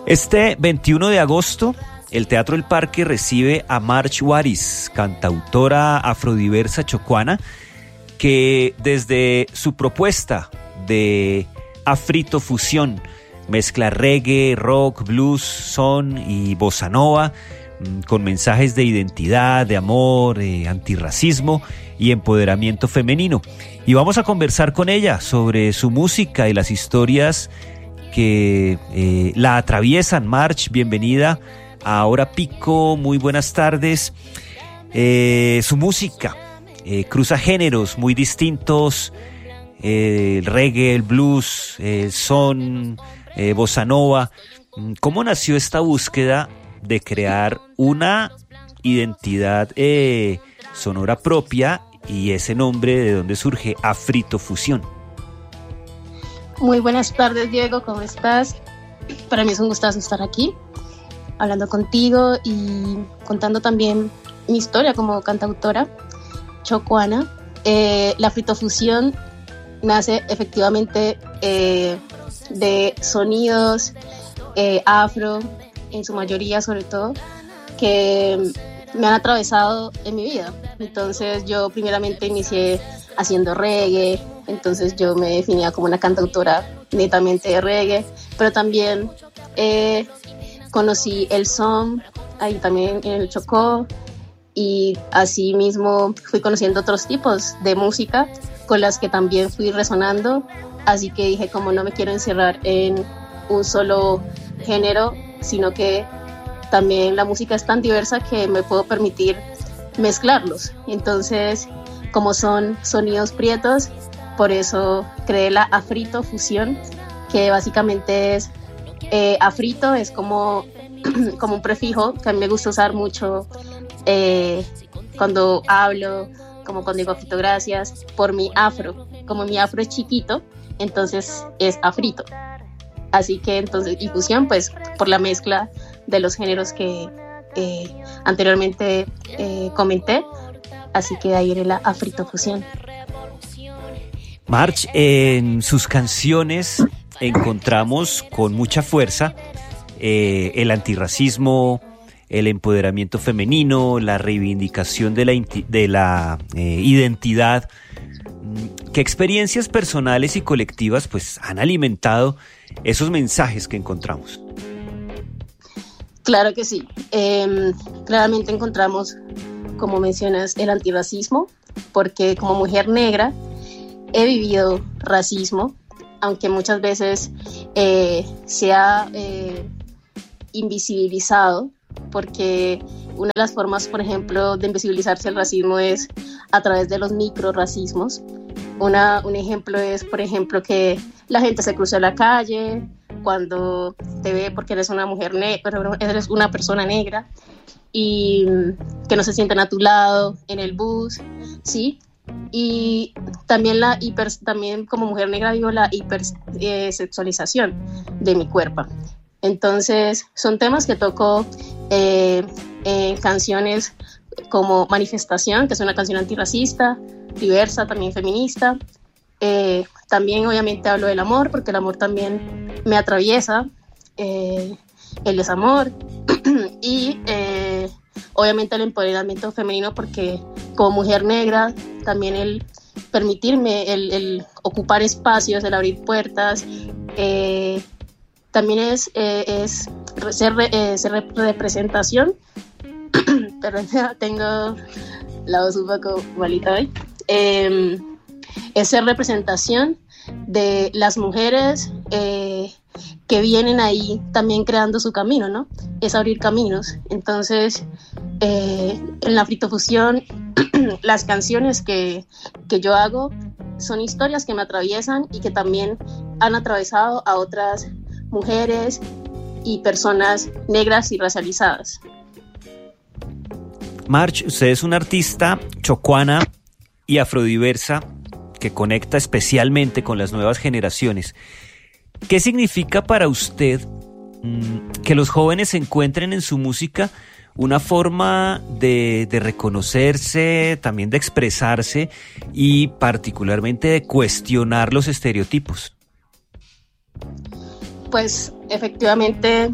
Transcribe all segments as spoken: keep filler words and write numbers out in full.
Este veintiuno de agosto, el Teatro El Parque recibe a March Waris, cantautora afrodiversa chocuana, que desde su propuesta de afritofusión, mezcla reggae, rock, blues, son y bossa nova, con mensajes de identidad, de amor, eh, antirracismo y empoderamiento femenino. Y vamos a conversar con ella sobre su música y las historias que eh, la atraviesan. March, bienvenida a Hora Pico, muy buenas tardes. Eh, su música eh, cruza géneros muy distintos, eh, el reggae, el blues, el son, eh, bossa nova. ¿Cómo nació esta búsqueda de crear una identidad eh, sonora propia y ese nombre de dónde surge, Afritofusión? Muy buenas tardes, Diego, ¿cómo estás? Para mí es un gustazo estar aquí, hablando contigo y contando también mi historia como cantautora chocuana. Eh, la afritofusión nace efectivamente eh, de sonidos eh, afro, en su mayoría sobre todo, que me han atravesado en mi vida. Entonces yo primeramente inicié haciendo reggae, entonces yo me definía como una cantautora netamente de reggae, pero también eh, conocí el son, ahí también en el Chocó, y así mismo fui conociendo otros tipos de música con las que también fui resonando, así que dije, como no me quiero encerrar en un solo género, sino que también la música es tan diversa que me puedo permitir mezclarlos. Entonces, como son sonidos prietos, por eso creé la afritofusión, que básicamente es eh, afrito, es como, como un prefijo que a mí me gusta usar mucho eh, cuando hablo, como cuando digo afrito gracias, por mi afro. Como mi afro es chiquito, entonces es afrito. Así que entonces, y fusión, pues por la mezcla de los géneros que eh, anteriormente eh, comenté. Así que ahí era la afritofusión. March, en sus canciones encontramos con mucha fuerza eh, el antirracismo, el empoderamiento femenino, la reivindicación de la, de la eh, identidad. ¿Qué experiencias personales y colectivas pues han alimentado esos mensajes que encontramos? Claro que sí. Eh, claramente encontramos, como mencionas, el antirracismo, porque como mujer negra he vivido racismo, aunque muchas veces eh, se ha eh, invisibilizado, porque una de las formas, por ejemplo, de invisibilizarse el racismo es a través de los microracismos. Una, un ejemplo es, por ejemplo, que la gente se cruza en la calle cuando te ve porque eres una mujer negra, eres una persona negra, y que no se sienten a tu lado en el bus, ¿sí? Y también, la hiper, también como mujer negra vivo la hipersexualización eh, de mi cuerpo. Entonces son temas que toco eh, en canciones como Manifestación, que es una canción antirracista, diversa, también feminista. Eh, también obviamente hablo del amor, porque el amor también me atraviesa, eh, el desamor y eh, obviamente el empoderamiento femenino, porque como mujer negra también el permitirme, el, el ocupar espacios, el abrir puertas, eh, también es, eh, es ser, eh, ser representación. Perdón, tengo la voz un poco malita hoy. Eh, es ser representación de las mujeres eh, que vienen ahí también creando su camino, ¿no? Es abrir caminos. Entonces, eh, en la afritofusión, las canciones que, que yo hago son historias que me atraviesan y que también han atravesado a otras mujeres y personas negras y racializadas. March, usted es una artista chocuana y afrodiversa que conecta especialmente con las nuevas generaciones. ¿Qué significa para usted mmm, que los jóvenes encuentren en su música una forma de, de reconocerse, también de expresarse y particularmente de cuestionar los estereotipos? Pues efectivamente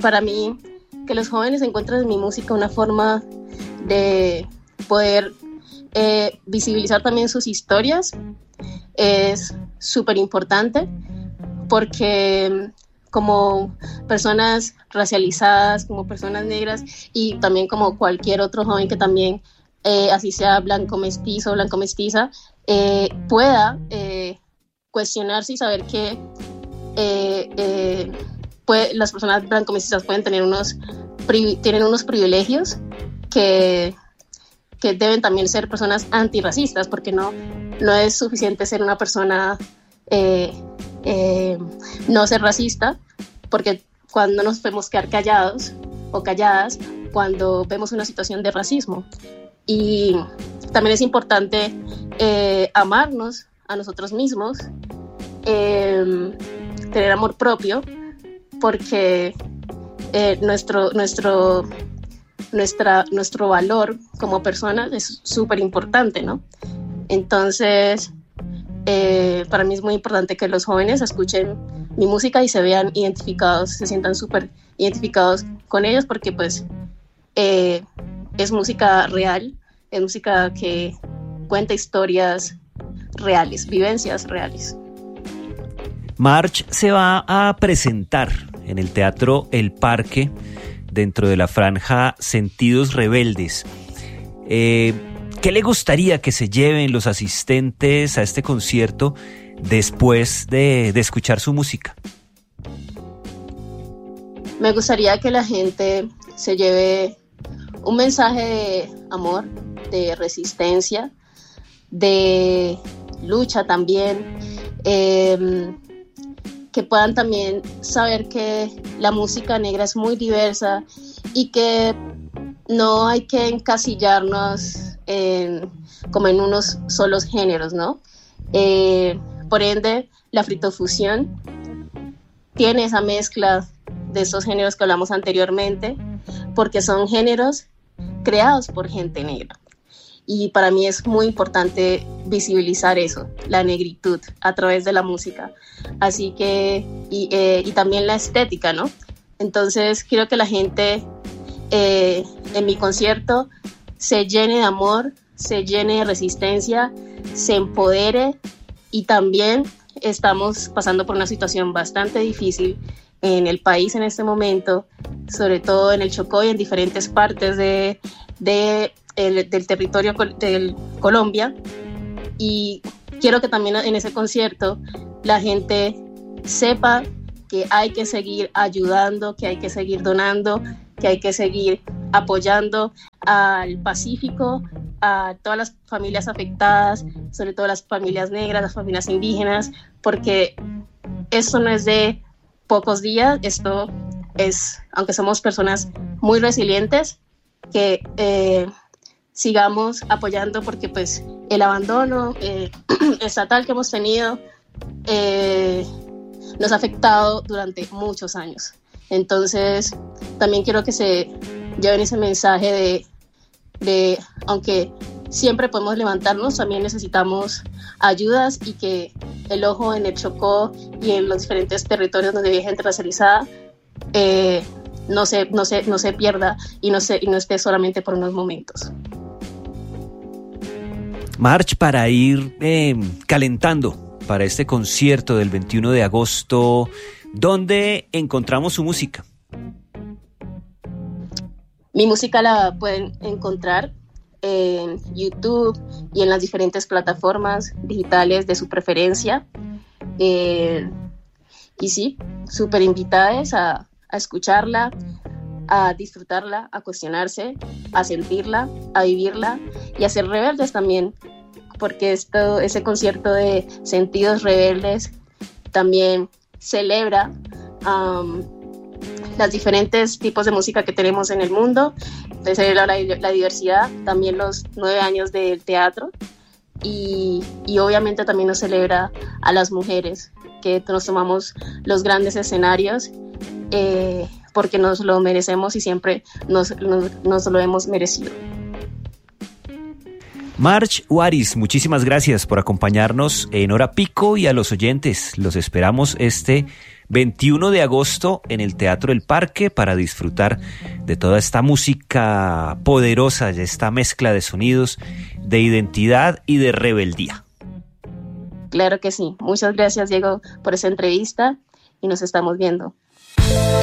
para mí, que los jóvenes encuentren en mi música una forma de poder eh, visibilizar también sus historias es súper importante, porque como personas racializadas, como personas negras y también como cualquier otro joven que también, eh, así sea blanco mestizo, blanco mestiza, eh, pueda eh, cuestionarse y saber que eh, eh, puede, las personas blanco mestizas pueden tener unos, pri, tienen unos privilegios que, que deben también ser personas antirracistas, porque no, no es suficiente ser una persona... Eh, Eh, no ser racista, porque cuando nos podemos quedar callados o calladas cuando vemos una situación de racismo. Y también es importante eh, amarnos a nosotros mismos, eh, tener amor propio, porque eh, nuestro, nuestro, nuestra, nuestro valor como personas es súper importante, ¿no? Entonces... Eh, para mí es muy importante que los jóvenes escuchen mi música y se vean identificados, se sientan súper identificados con ellos, porque pues eh, es música real, es música que cuenta historias reales, vivencias reales. March se va a presentar en el Teatro El Parque dentro de la franja Sentidos Rebeldes. Eh, ¿Qué le gustaría que se lleven los asistentes a este concierto después de, de escuchar su música? Me gustaría que la gente se lleve un mensaje de amor, de resistencia, de lucha también, eh, que puedan también saber que la música negra es muy diversa y que no hay que encasillarnos en, como en unos solos géneros, ¿no? Eh, por ende, la fritofusión tiene esa mezcla de esos géneros que hablamos anteriormente, porque son géneros creados por gente negra. Y para mí es muy importante visibilizar eso, la negritud, a través de la música. Así que, y, eh, y también la estética, ¿no? Entonces, quiero que la gente eh, en mi concierto se llene de amor, se llene de resistencia, se empodere, y también estamos pasando por una situación bastante difícil en el país en este momento, sobre todo en el Chocó y en diferentes partes de, de, el, del territorio de Colombia, y quiero que también en ese concierto la gente sepa que hay que seguir ayudando, que hay que seguir donando, que hay que seguir apoyando al Pacífico, a todas las familias afectadas, sobre todo las familias negras, las familias indígenas, porque esto no es de pocos días, esto es, aunque somos personas muy resilientes, que eh, sigamos apoyando, porque pues el abandono eh, estatal que hemos tenido eh, nos ha afectado durante muchos años. Entonces también quiero que se lleven ese mensaje de, de aunque siempre podemos levantarnos, también necesitamos ayudas, y que el ojo en el Chocó y en los diferentes territorios donde vive gente racializada eh, no, se, no, se, no se pierda y no, se, y no esté solamente por unos momentos. March, para ir eh, calentando para este concierto del veintiuno de agosto, ¿dónde encontramos su música? Mi música la pueden encontrar en YouTube y en las diferentes plataformas digitales de su preferencia. Eh, y sí, súper invitadas a, a escucharla, a disfrutarla, a cuestionarse, a sentirla, a vivirla y a ser rebeldes también, porque esto, ese concierto de Sentidos Rebeldes también celebra um, los diferentes tipos de música que tenemos en el mundo, celebra la, la diversidad, también los nueve años del teatro, y, y obviamente también nos celebra a las mujeres, que nos tomamos los grandes escenarios eh, porque nos lo merecemos y siempre nos, nos, nos lo hemos merecido. March Juárez, muchísimas gracias por acompañarnos en Hora Pico, y a los oyentes los esperamos este veintiuno de agosto en el Teatro El Parque para disfrutar de toda esta música poderosa, de esta mezcla de sonidos, de identidad y de rebeldía. Claro que sí. Muchas gracias, Diego, por esa entrevista y nos estamos viendo.